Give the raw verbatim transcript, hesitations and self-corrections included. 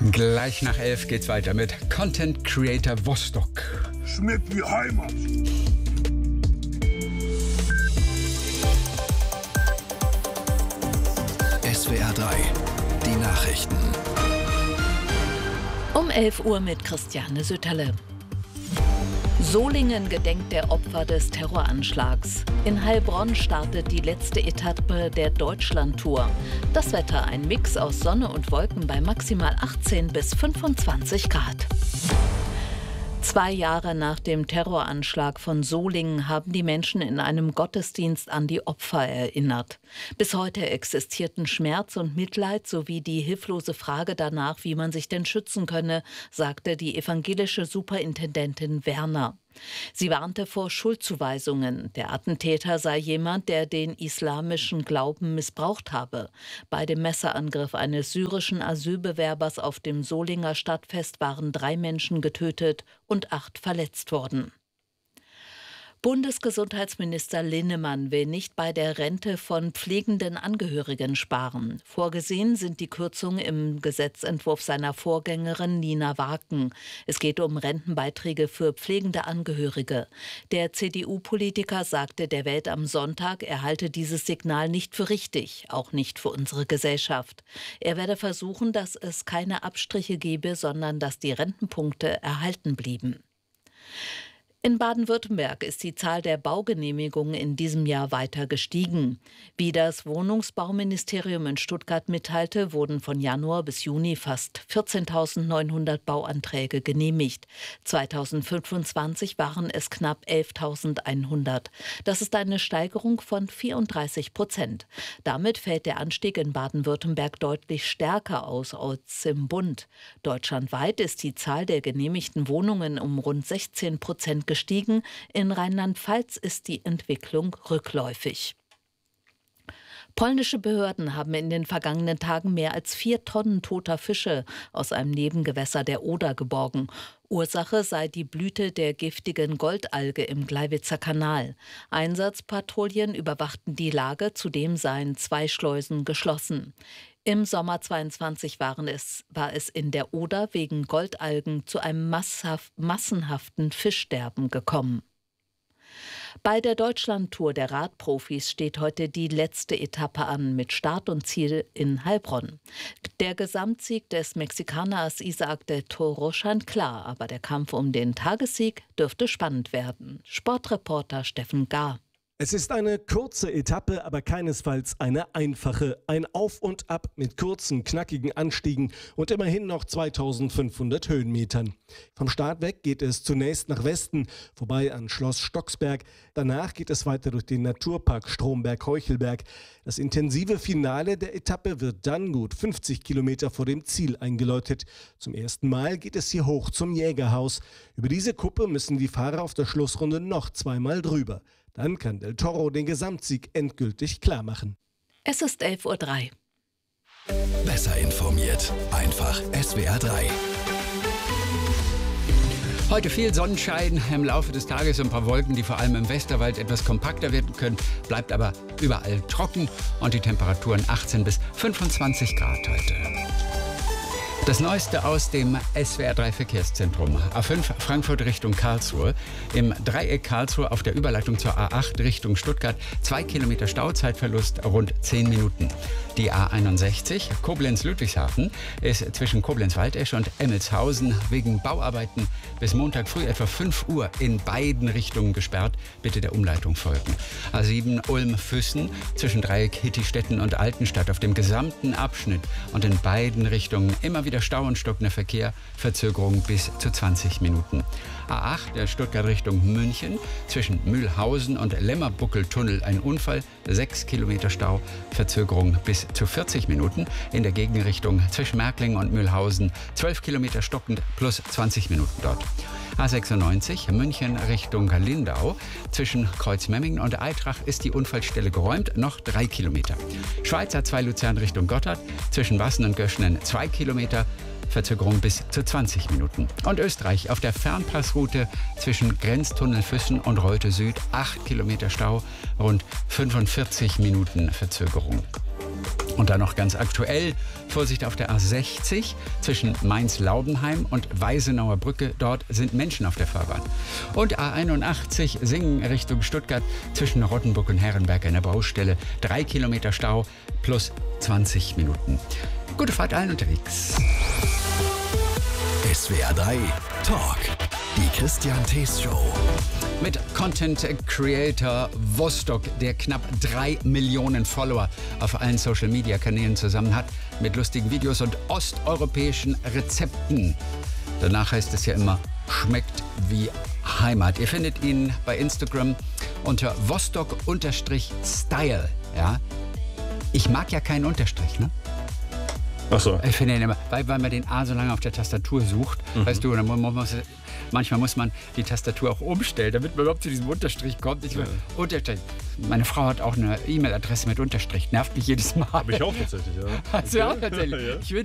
Gleich nach elf geht's weiter mit Content Creator Vostok. Schmeckt wie Heimat. S W R drei, die Nachrichten. Um elf Uhr mit Christiane Sütterle. Solingen gedenkt der Opfer des Terroranschlags. In Heilbronn startet die letzte Etappe der Deutschlandtour. Das Wetter ein Mix aus Sonne und Wolken bei maximal achtzehn bis fünfundzwanzig Grad. Zwei Jahre nach dem Terroranschlag von Solingen haben die Menschen in einem Gottesdienst an die Opfer erinnert. Bis heute existierten Schmerz und Mitleid sowie die hilflose Frage danach, wie man sich denn schützen könne, sagte die evangelische Superintendentin Werner. Sie warnte vor Schuldzuweisungen. Der Attentäter sei jemand, der den islamischen Glauben missbraucht habe. Bei dem Messerangriff eines syrischen Asylbewerbers auf dem Solinger Stadtfest waren drei Menschen getötet und acht verletzt worden. Bundesgesundheitsminister Linnemann will nicht bei der Rente von pflegenden Angehörigen sparen. Vorgesehen sind die Kürzungen im Gesetzentwurf seiner Vorgängerin Nina Waken. Es geht um Rentenbeiträge für pflegende Angehörige. Der C D U-Politiker sagte der Welt am Sonntag, er halte dieses Signal nicht für richtig, auch nicht für unsere Gesellschaft. Er werde versuchen, dass es keine Abstriche gebe, sondern dass die Rentenpunkte erhalten blieben. In Baden-Württemberg ist die Zahl der Baugenehmigungen in diesem Jahr weiter gestiegen. Wie das Wohnungsbauministerium in Stuttgart mitteilte, wurden von Januar bis Juni fast vierzehntausendneunhundert Bauanträge genehmigt. zweitausendfünfundzwanzig waren es knapp elftausendeinhundert. Das ist eine Steigerung von vierunddreißig Prozent. Damit fällt der Anstieg in Baden-Württemberg deutlich stärker aus als im Bund. Deutschlandweit ist die Zahl der genehmigten Wohnungen um rund sechzehn Prozent gestiegen. In Rheinland-Pfalz ist die Entwicklung rückläufig. Polnische Behörden haben in den vergangenen Tagen mehr als vier Tonnen toter Fische aus einem Nebengewässer der Oder geborgen. Ursache sei die Blüte der giftigen Goldalge im Gleiwitzer Kanal. Einsatzpatrouillen überwachten die Lage, zudem seien zwei Schleusen geschlossen. Im Sommer zweiundzwanzig waren es, war es in der Oder wegen Goldalgen zu einem masshaft, massenhaften Fischsterben gekommen. Bei der Deutschlandtour der Radprofis steht heute die letzte Etappe an mit Start und Ziel in Heilbronn. Der Gesamtsieg des Mexikaners Isaac del Toro scheint klar, aber der Kampf um den Tagessieg dürfte spannend werden. Sportreporter Steffen Gahr. Es ist eine kurze Etappe, aber keinesfalls eine einfache. Ein Auf und Ab mit kurzen, knackigen Anstiegen und immerhin noch zweitausendfünfhundert Höhenmetern. Vom Start weg geht es zunächst nach Westen, vorbei an Schloss Stocksberg. Danach geht es weiter durch den Naturpark Stromberg-Heuchelberg. Das intensive Finale der Etappe wird dann gut fünfzig Kilometer vor dem Ziel eingeläutet. Zum ersten Mal geht es hier hoch zum Jägerhaus. Über diese Kuppe müssen die Fahrer auf der Schlussrunde noch zweimal drüber. Dann kann Del Toro den Gesamtsieg endgültig klar machen. Es ist elf Uhr drei. Besser informiert. Einfach S W R drei. Heute viel Sonnenschein, im Laufe des Tages ein paar Wolken, die vor allem im Westerwald etwas kompakter werden können, bleibt aber überall trocken und die Temperaturen achtzehn bis fünfundzwanzig Grad heute. Das Neueste aus dem S W R drei Verkehrszentrum. A fünf Frankfurt Richtung Karlsruhe. Im Dreieck Karlsruhe auf der Überleitung zur A acht Richtung Stuttgart. Zwei Kilometer Stauzeitverlust, rund zehn Minuten. Die A einundsechzig Koblenz-Ludwigshafen ist zwischen Koblenz-Waldesch und Emmelshausen wegen Bauarbeiten bis Montag früh etwa fünf Uhr in beiden Richtungen gesperrt. Bitte der Umleitung folgen. A sieben Ulm-Füssen zwischen Dreieck Hittistetten und Altenstadt auf dem gesamten Abschnitt und in beiden Richtungen immer wieder Der Stau und stockender Verkehr, Verzögerung bis zu zwanzig Minuten. A acht, der Stuttgart Richtung München, zwischen Mühlhausen und Lämmerbuckeltunnel ein Unfall, sechs Kilometer Stau, Verzögerung bis zu vierzig Minuten. In der Gegenrichtung zwischen Märklingen und Mühlhausen, zwölf Kilometer stockend plus zwanzig Minuten dort. A sechsundneunzig, München Richtung Lindau. Zwischen Kreuzmemmingen und Eitrach ist die Unfallstelle geräumt, noch drei Kilometer. Schweiz A zwei Luzern Richtung Gotthard. Zwischen Wassen und Göschnen zwei Kilometer. Verzögerung bis zu zwanzig Minuten. Und Österreich auf der Fernpassroute zwischen Grenztunnel Füssen und Rolte Süd acht Kilometer Stau, rund fünfundvierzig Minuten Verzögerung. Und dann noch ganz aktuell, Vorsicht auf der A sechzig zwischen Mainz-Laubenheim und Weisenauer Brücke. Dort sind Menschen auf der Fahrbahn. Und A einundachtzig Singen Richtung Stuttgart zwischen Rottenburg und Herrenberg an der Baustelle. Drei Kilometer Stau plus zwanzig Minuten. Gute Fahrt allen unterwegs. S W R drei Talk. Die Christian Thees Show. Mit Content Creator Vostok, der knapp drei Millionen Follower auf allen Social Media Kanälen zusammen hat, mit lustigen Videos und osteuropäischen Rezepten. Danach heißt es ja immer, schmeckt wie Heimat. Ihr findet ihn bei Instagram unter Vostok-Style. Ja? Ich mag ja keinen Unterstrich, ne? Ach so. Ich finde ihn immer, weil, weil man den A so lange auf der Tastatur sucht, mhm. weißt du, dann muss, manchmal muss man die Tastatur auch umstellen, damit man überhaupt zu diesem Unterstrich kommt. Ich will, ja. Unterstrich. Meine Frau hat auch eine E-Mail-Adresse mit Unterstrich, nervt mich jedes Mal. Habe ich auch tatsächlich, ja. Hat sie auch tatsächlich. Ja. Ich will